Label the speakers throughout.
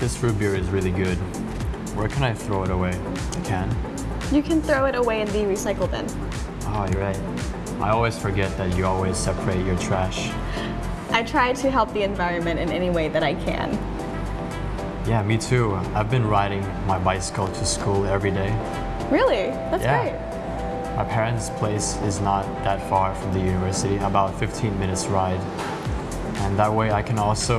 Speaker 1: This root beer is really good. Where can I throw it away? I can?
Speaker 2: You can throw it away in the recycle bin.
Speaker 1: Oh, you're right. I always forget that you always separate your trash.
Speaker 2: I try to help the environment in any way that I can.
Speaker 1: Yeah, me too. I've been riding my bicycle to school every day.
Speaker 2: Really? That's
Speaker 1: Yeah.
Speaker 2: great.
Speaker 1: My parents' place is not that far from the university, about 15 minutes ride. And that way I can also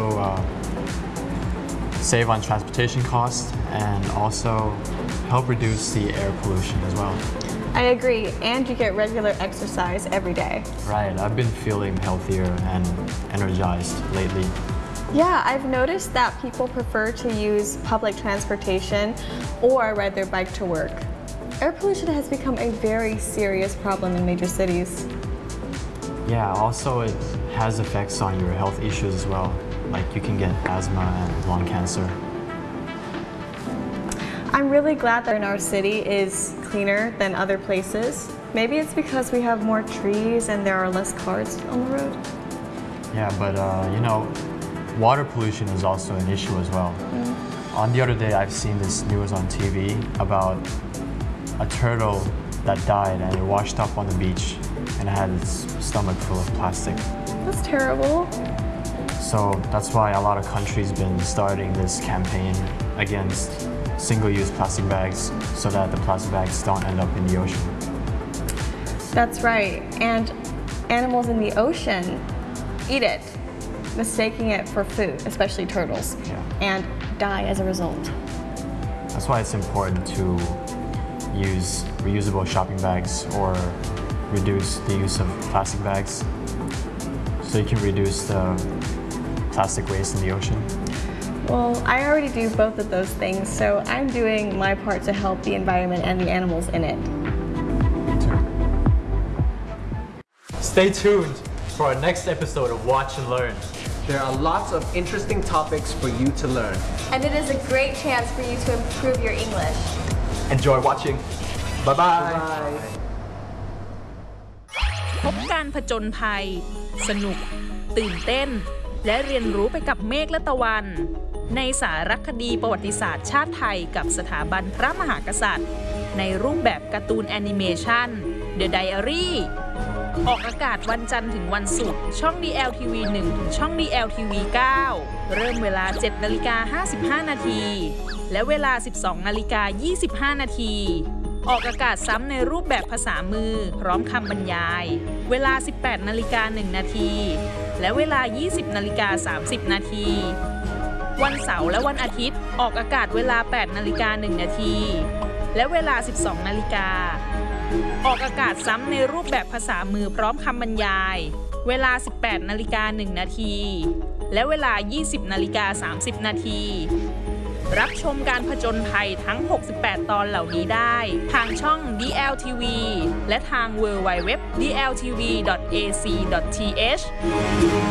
Speaker 1: save on transportation costs and also help reduce the air pollution as well.
Speaker 2: I agree, and you get regular exercise every day.
Speaker 1: Right, I've been feeling healthier and energized lately.
Speaker 2: Yeah, I've noticed that people prefer to use public transportation or ride their bike to work. Air pollution has become a very serious problem in major cities.
Speaker 1: Yeah, also it has effects on your health issues as well. Like you can get asthma and lung cancer.
Speaker 2: I'm really glad that in our city is cleaner than other places. Maybe it's because we have more trees and there are less cars on the road.
Speaker 1: Yeah, but you know, water pollution is also an issue as well. On the other day, I've seen this news on TV about a turtle that died and it washed up on the beach and it had its stomach full of plastic.
Speaker 2: That's terrible.
Speaker 1: So that's why a lot of countries been starting this campaign against single-use plastic bags so that the plastic bags don't end up in the ocean.
Speaker 2: That's right. And animals in the ocean eat it, mistaking it for food, especially turtles, and die as a result.
Speaker 1: That's why it's important to use reusable shopping bags or reduce the use of plastic bags so you can reduce the plastic waste in the ocean.
Speaker 2: Well, I already do both of those things, so I'm doing my part to help the environment and the animals in it.
Speaker 1: Me too.
Speaker 3: Stay tuned for our next episode of Watch and Learn.
Speaker 4: There are lots of interesting topics for you to learn.
Speaker 2: And it is a great chance for you to improve your English.
Speaker 3: Enjoy watching. Bye bye.
Speaker 4: Bye.
Speaker 5: พบการผจญภัย สนุก ตื่นเต้น และเรียนรู้ไปกับเมฆและตะวัน ในสารคดีประวัติศาสตร์ชาติไทยกับสถาบันพระมหากษัตริย์ ในรูปแบบการ์ตูนแอนิเมชัน The Diary ออกอากาศวันจันทร์ถึงวันศุกร์ช่อง DLTV 1 ถึงช่อง DLTV 9 เริ่มเวลา 7:55 นาทีและเวลา 12:25 นาทีออกอากาศซ้ำในรูปแบบภาษามือพร้อมคำบรรยายเวลา 18:01 นาทีและเวลา 20:30 นาทีวันเสาร์และวันอาทิตย์ออกอากาศเวลา 8:01 นาทีและเวลา 12 นาฬิกาออกอากาศซ้ำในรูปแบบภาษามือพร้อมคำบรรยายเวลา 18:01 นาทีและเวลา 20:30 นาทีรับชมการผจญภัยทั้ง 68 ตอนเหล่านี้ได้ทางช่อง DLTV และทาง www.dltv.ac.th